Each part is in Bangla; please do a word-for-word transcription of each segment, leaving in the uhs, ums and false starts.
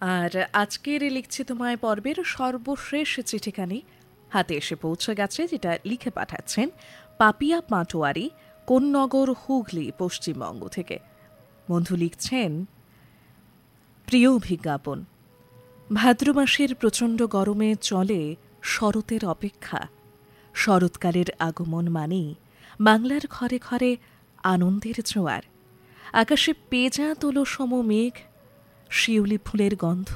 আর আজকের লিখছি তোমায় পর্বের সর্বশেষ চিঠিখানি হাতে এসে পৌঁছে গেছে, যেটা লিখে পাঠাচ্ছেন পাপিয়া পাটোয়ারি, কোন্নগর, হুগলি, পশ্চিমবঙ্গ থেকে। বন্ধু লিখছেন, প্রিয় বিজ্ঞাপন, ভাদ্র মাসের প্রচণ্ড গরমে চলে শরতের অপেক্ষা। শরৎকালের আগমন মানেই বাংলার ঘরে ঘরে আনন্দের জোয়ার। আকাশে পেঁজা তোলো সম মেঘ, শিউলি ফুলের গন্ধ,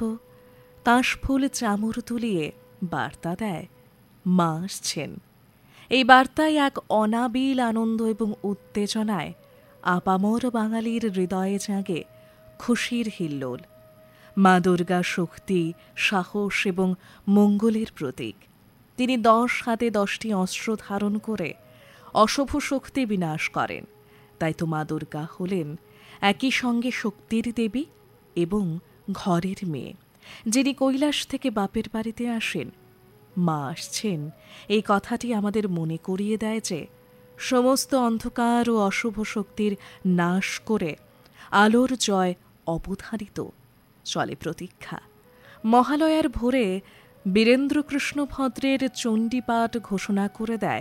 কাশফুল চামর তুলিয়ে বার্তা দেয় মা আসছেন। এই বার্তায় এক অনাবিল আনন্দ এবং উত্তেজনায় আপামর বাঙালির হৃদয়ে জাগে খুশির হিল্লোল। মা দুর্গা শক্তি, সাহস এবং মঙ্গলের প্রতীক। তিনি দশ হাতে দশটি অস্ত্র ধারণ করে অশুভ শক্তি বিনাশ করেন। তাই তো মা দুর্গা হলেন একই সঙ্গে শক্তির দেবী এবং ঘরের মেয়ে, যিনি কৈলাস থেকে বাপের বাড়িতে আসেন। মা আসছেন এই কথাটি আমাদের মনে করিয়ে দেয় যে সমস্ত অন্ধকার ও অশুভ শক্তির নাশ করে আলোর জয় অবধারিত। চলে প্রতীক্ষা। মহালয়ার ভোরে বীরেন্দ্রকৃষ্ণ ভদ্রের চণ্ডীপাঠ ঘোষণা করে দেয়,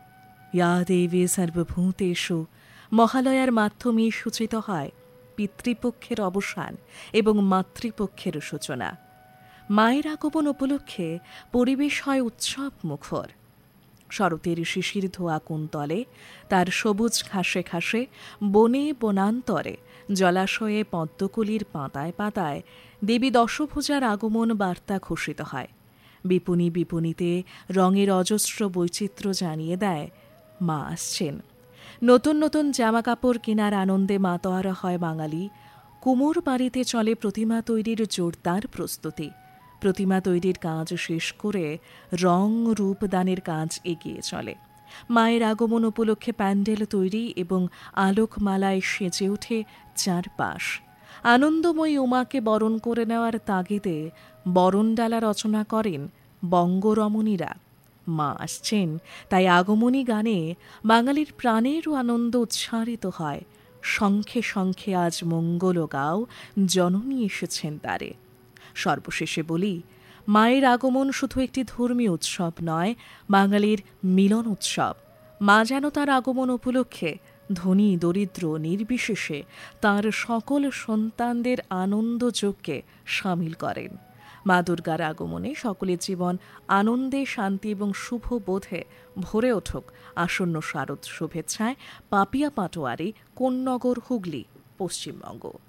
ইয়া দেবী সর্বভূতেষু। মহালয়ার মাধ্যমে সূচিত হয় পিতৃপক্ষের অবসান এবং মাতৃপক্ষের সূচনা। মায়ের আগমন উপলক্ষে পরিবেশ হয় উৎসব মুখর। শরতের শিশির ধোয়া কুন্তলে, তার সবুজ ঘাসে ঘাসে, বনে বনান্তরে, জলাশয়ে, পদ্মকুলির পাতায় পাতায় দেবী দশভুজার আগমন বার্তা ঘোষিত হয়। বিপণী বিপণীতে রঙের অজস্র বৈচিত্র্য জানিয়ে দেয় মা আসছেন। নতুন নতুন জামা কাপড় কেনার আনন্দে মাতোয়ারা হয় বাঙালি। কুমোর বাড়িতে চলে প্রতিমা তৈরির জোরদার প্রস্তুতি। প্রতিমা তৈরির কাজ শেষ করে রং রূপ দানের কাজ এগিয়ে চলে। মায়ের আগমন উপলক্ষে প্যান্ডেল তৈরি এবং আলোকমালায় সেজে ওঠে চারপাশ। আনন্দময়ী উমাকে বরণ করে নেওয়ার তাগিদে বরণডালা রচনা করেন বঙ্গরমণীরা। মা আসছেন তাই আগমনী গানে বাঙালির প্রাণেরও আনন্দ উচ্ছ্বারিত হয়। শঙ্খে শঙ্খে আজ মঙ্গল গাও, জননী এসেছেন তারে। সর্বশেষে বলি, মায়ের আগমন শুধু একটি ধর্মীয় উৎসব নয়, বাঙালির মিলন উৎসব। মা যেন তার আগমন উপলক্ষে ধনী দরিদ্র নির্বিশেষে তার সকল সন্তানদের আনন্দযোগ্যে সামিল করেন। মা দুর্গার আগমনে সকলের জীবন আনন্দে, শান্তি এবং শুভ বোধে ভরে উঠুক। আসন্ন শারদ শুভেচ্ছায় পাপিয়া পাটোয়ারি, কোন্নগর, হুগলি, পশ্চিমবঙ্গ।